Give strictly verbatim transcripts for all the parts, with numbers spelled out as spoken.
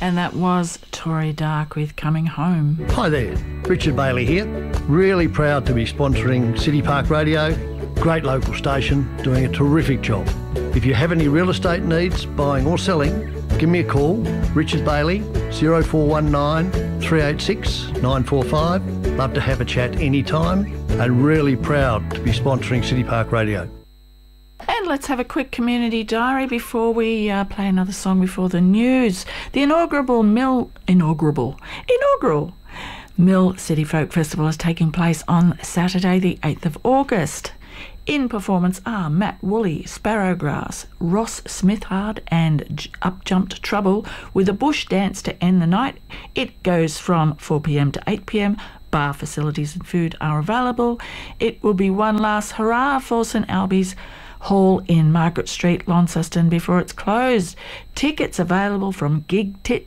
And that was Tori Dark with Coming Home. Hi there, Richard Bailey here. Really proud to be sponsoring City Park Radio. Great local station, doing a terrific job. If you have any real estate needs, buying or selling, give me a call, Richard Bailey, zero four one nine, three eight six, nine four five. Love to have a chat anytime, and really proud to be sponsoring City Park Radio. And let's have a quick community diary before we uh, play another song before the news. The inaugural Mill... Inaugural... Inaugural... Mill City Folk Festival is taking place on Saturday the eighth of August. In performance are Matt Woolley, Sparrowgrass, Ross Smithard and Up Jumped Trouble with a bush dance to end the night. It goes from four p.m. to eight p.m. Bar facilities and food are available. It will be one last hurrah for St Albie's Hall in Margaret Street, Launceston, before it's closed. Tickets available from gigtix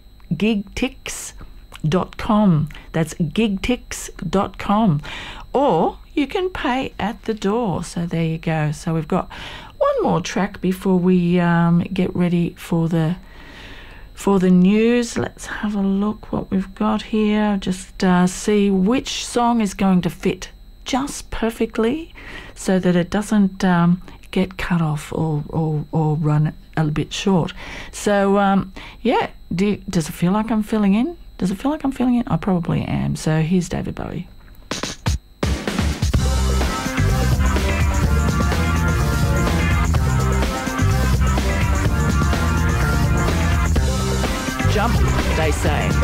dot com. That's gigtix dot com. Or you can pay at the door. So there you go. So we've got one more track before we um, get ready for the for the news. Let's have a look what we've got here. Just uh, see which song is going to fit just perfectly so that it doesn't um, get cut off or, or, or run a bit short. So, um, yeah, do, does it feel like I'm filling in? Does it feel like I'm filling in? I probably am. So here's David Bowie. Jump, they say.